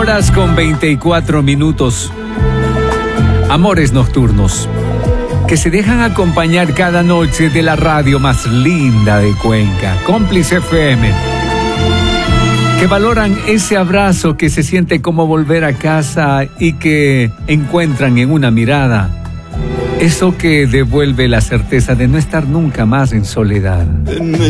Horas con 24 minutos. Amores nocturnos que se dejan acompañar cada noche de la radio más linda de Cuenca, Cómplice FM. Que valoran ese abrazo que se siente como volver a casa y que encuentran en una mirada eso que devuelve la certeza de no estar nunca más en soledad.